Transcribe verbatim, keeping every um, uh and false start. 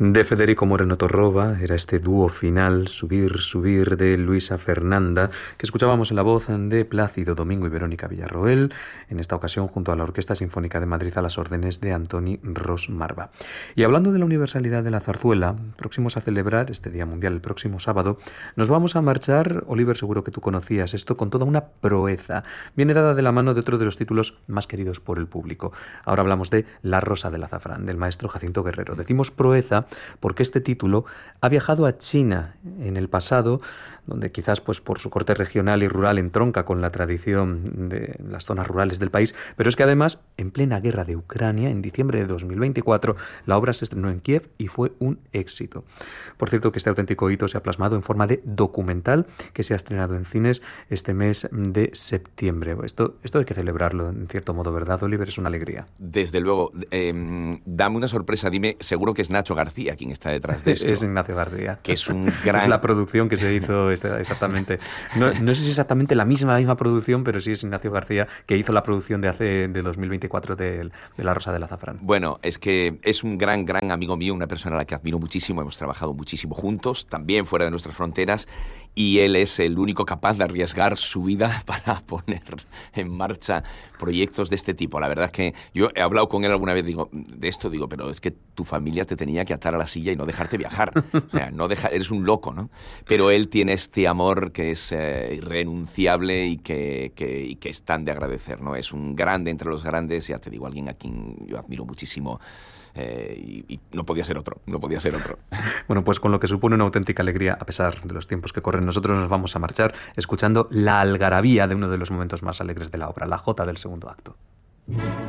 De Federico Moreno Torroba era este dúo final, Subir, Subir, de Luisa Fernanda, que escuchábamos en la voz de Plácido Domingo y Verónica Villarroel, en esta ocasión junto a la Orquesta Sinfónica de Madrid a las órdenes de Antoni Ros Marva. Y hablando de la universalidad de la zarzuela, próximos a celebrar este Día Mundial el próximo sábado, nos vamos a marchar, Oliver, seguro que tú conocías esto, con toda una proeza. Viene dada de la mano de otro de los títulos más queridos por el público. Ahora hablamos de La Rosa del Azafrán, del maestro Jacinto Guerrero. Decimos proeza porque este título ha viajado a China en el pasado, donde quizás pues por su corte regional y rural entronca con la tradición de las zonas rurales del país, pero es que además, en plena guerra de Ucrania, en diciembre de dos mil veinticuatro, la obra se estrenó en Kiev y fue un éxito. Por cierto, que este auténtico hito se ha plasmado en forma de documental que se ha estrenado en cines este mes de septiembre. Esto, esto hay que celebrarlo, en cierto modo, ¿verdad, Oliver? Es una alegría. Desde luego. Eh, dame una sorpresa, dime, seguro que es Nacho García quien está detrás de esto. Es Ignacio García. Que es un gran... Es la producción que se hizo exactamente. No, no sé si exactamente la misma, la misma producción, pero sí es Ignacio García que hizo la producción de hace de dos mil veinticuatro de, de La Rosa del Azafrán. Bueno, es que es un gran, gran amigo mío, una persona a la que admiro muchísimo, hemos trabajado muchísimo juntos, también fuera de nuestras fronteras, y él es el único capaz de arriesgar su vida para poner en marcha proyectos de este tipo. La verdad es que yo he hablado con él alguna vez digo, de esto, digo, pero es que tu familia te tenía que atar a la silla y no dejarte viajar. O sea, no deja, eres un loco, ¿no? Pero él tiene este amor que es eh, irrenunciable y que, que, y que es tan de agradecer, ¿no? Es un grande entre los grandes, ya te digo, alguien a quien yo admiro muchísimo. Eh, y, y no podía ser otro, no podía ser otro. Bueno, pues con lo que supone una auténtica alegría, a pesar de los tiempos que corren, nosotros nos vamos a marchar escuchando la algarabía de uno de los momentos más alegres de la obra, la jota del segundo acto.